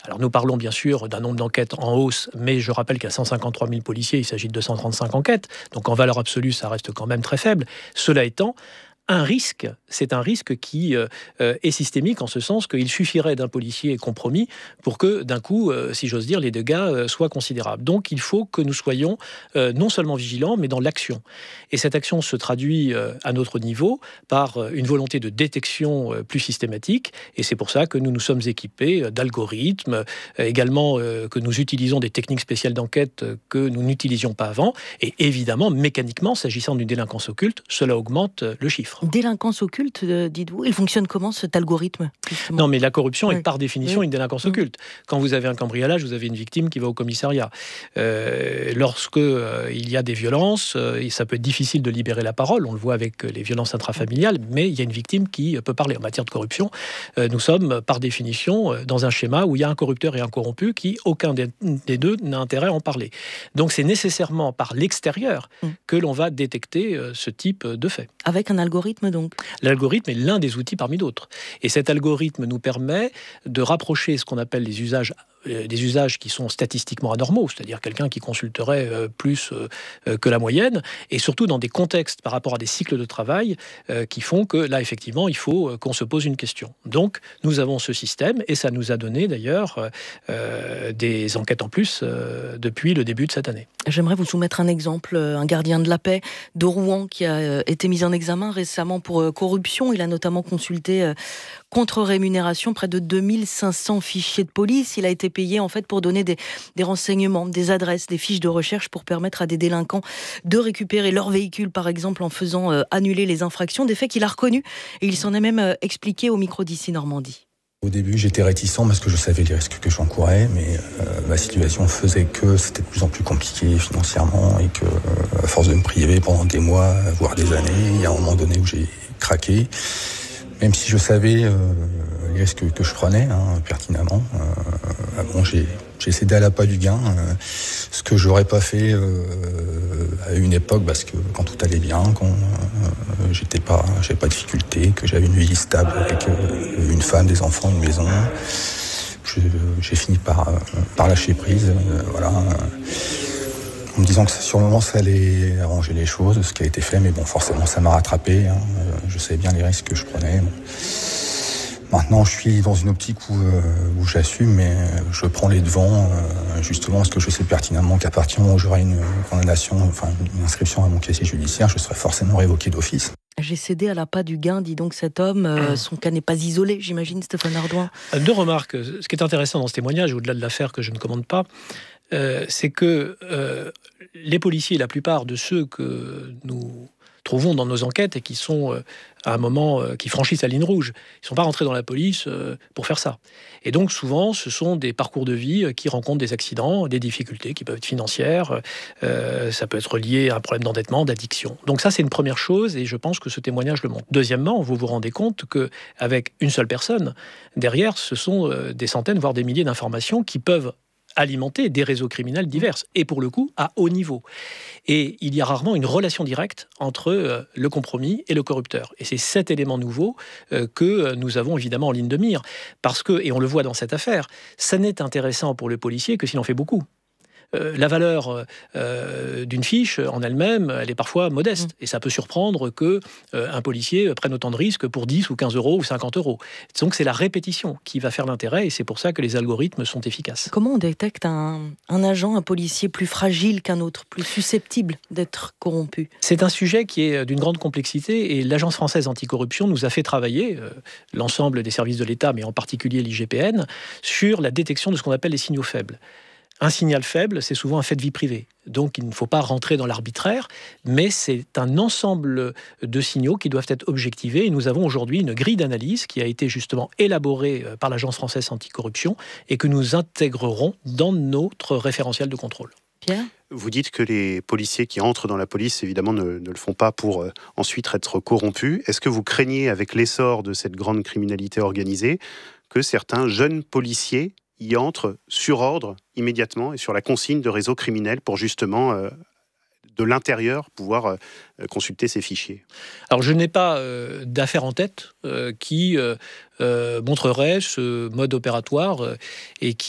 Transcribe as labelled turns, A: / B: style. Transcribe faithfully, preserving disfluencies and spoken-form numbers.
A: Alors nous parlons bien sûr d'un nombre d'enquêtes en hausse, mais je rappelle qu'il y a cent cinquante-trois mille policiers, il s'agit de deux cent trente-cinq enquêtes, donc en valeur absolue, ça reste quand même très faible. Cela étant, un risque, c'est un risque qui euh, est systémique en ce sens qu'il suffirait d'un policier compromis pour que, d'un coup, euh, si j'ose dire, les dégâts euh, soient considérables. Donc, il faut que nous soyons euh, non seulement vigilants, mais dans l'action. Et cette action se traduit euh, à notre niveau par euh, une volonté de détection euh, plus systématique. Et c'est pour ça que nous nous sommes équipés euh, d'algorithmes, euh, également euh, que nous utilisons des techniques spéciales d'enquête euh, que nous n'utilisions pas avant. Et évidemment, mécaniquement, s'agissant d'une délinquance occulte, cela augmente euh, le chiffre.
B: Délinquance occulte, euh, dites-vous, il fonctionne comment cet algorithme justement ?
A: Non, mais la corruption oui. est par définition
B: oui.
A: une délinquance
B: oui.
A: occulte. Quand vous avez un cambriolage, vous avez une victime qui va au commissariat. Euh, lorsque euh, il y a des violences, euh, ça peut être difficile de libérer la parole. On le voit avec les violences intrafamiliales, mais il y a une victime qui peut parler. En matière de corruption, euh, nous sommes par définition dans un schéma où il y a un corrupteur et un corrompu qui, aucun des, des deux n'a intérêt à en parler. Donc c'est nécessairement par l'extérieur mmh. que l'on va détecter euh, ce type de fait.
B: Avec un algorithme donc ?
A: L'algorithme est l'un des outils parmi d'autres. Et cet algorithme nous permet de rapprocher ce qu'on appelle les usages des usages qui sont statistiquement anormaux, c'est-à-dire quelqu'un qui consulterait euh, plus euh, que la moyenne, et surtout dans des contextes par rapport à des cycles de travail euh, qui font que là, effectivement, il faut euh, qu'on se pose une question. Donc, nous avons ce système, et ça nous a donné d'ailleurs euh, des enquêtes en plus euh, depuis le début de cette année.
B: J'aimerais vous soumettre un exemple, un gardien de la paix de Rouen qui a été mis en examen récemment pour corruption. Il a notamment consulté contre rémunération près de deux mille cinq cents fichiers de police. Il a été payé en fait pour donner des, des renseignements, des adresses, des fiches de recherche pour permettre à des délinquants de récupérer leur véhicule, par exemple, en faisant euh, annuler les infractions, des faits qu'il a reconnus. Et il s'en est même euh, expliqué au micro d'ici Normandie.
C: Au début, j'étais réticent parce que je savais les risques que j'encourais, mais euh, ma situation faisait que c'était de plus en plus compliqué financièrement et que, euh, à force de me priver pendant des mois, voire des années, il y a un moment donné où j'ai craqué. Même si je savais euh, les risques que je prenais hein, pertinemment, euh, bon, j'ai, j'ai cédé à l'appât du gain, euh, ce que j'aurais pas fait euh, à une époque, parce que quand tout allait bien, quand euh, j'étais pas, j'avais pas de difficultés, que j'avais une vie stable avec euh, une femme, des enfants, une maison, je, j'ai fini par, euh, par lâcher prise, euh, voilà. En me disant que sur le moment ça allait arranger les choses, ce qui a été fait, mais bon, forcément ça m'a rattrapé, hein. Je savais bien les risques que je prenais. Maintenant je suis dans une optique où, euh, où j'assume, mais je prends les devants, euh, justement parce que je sais pertinemment qu'à partir du moment où j'aurai une condamnation, enfin une inscription à mon casier judiciaire, je serai forcément révoqué d'office.
B: J'ai cédé à l'appât du gain, dit donc cet homme. Euh, son cas n'est pas isolé, j'imagine, Stéphane Ardouin.
A: Deux remarques. Ce qui est intéressant dans ce témoignage, au-delà de l'affaire que je ne commande pas, euh, c'est que euh, les policiers, la plupart de ceux que nous trouvons dans nos enquêtes et qui sont euh, à un moment euh, qui franchissent la ligne rouge, ils ne sont pas rentrés dans la police euh, pour faire ça. Et donc souvent, ce sont des parcours de vie euh, qui rencontrent des accidents, des difficultés qui peuvent être financières, euh, ça peut être lié à un problème d'endettement, d'addiction. Donc ça, c'est une première chose et je pense que ce témoignage le montre. Deuxièmement, vous vous rendez compte qu'avec une seule personne, derrière, ce sont euh, des centaines, voire des milliers d'informations qui peuvent alimenter des réseaux criminels divers, et pour le coup, à haut niveau. Et il y a rarement une relation directe entre euh, le compromis et le corrupteur. Et c'est cet élément nouveau euh, que nous avons évidemment en ligne de mire. Parce que, et on le voit dans cette affaire, ça n'est intéressant pour le policier que s'il en fait beaucoup. Euh, la valeur euh, d'une fiche en elle-même, elle est parfois modeste. Mmh. Et ça peut surprendre qu'un euh, policier prenne autant de risques pour dix ou quinze euros ou cinquante euros. Donc c'est la répétition qui va faire l'intérêt et c'est pour ça que les algorithmes sont efficaces.
B: Comment on détecte un, un agent, un policier plus fragile qu'un autre, plus susceptible d'être corrompu ?
A: C'est un sujet qui est d'une grande complexité et l'Agence française anticorruption nous a fait travailler, euh, l'ensemble des services de l'État, mais en particulier l'I G P N, sur la détection de ce qu'on appelle les signaux faibles. Un signal faible, c'est souvent un fait de vie privée. Donc, il ne faut pas rentrer dans l'arbitraire, mais c'est un ensemble de signaux qui doivent être objectivés. Et nous avons aujourd'hui une grille d'analyse qui a été justement élaborée par l'Agence française anticorruption et que nous intégrerons dans notre référentiel de contrôle.
B: Pierre ?
D: Vous dites que les policiers qui entrent dans la police, évidemment, ne, ne le font pas pour euh, ensuite être corrompus. Est-ce que vous craignez, avec l'essor de cette grande criminalité organisée, que certains jeunes policiers y entre sur ordre immédiatement et sur la consigne de réseaux criminels pour justement euh, de l'intérieur pouvoir euh, consulter ces fichiers?
A: Alors je n'ai pas euh, d'affaire en tête euh, qui euh, euh, montrerait ce mode opératoire euh, et qui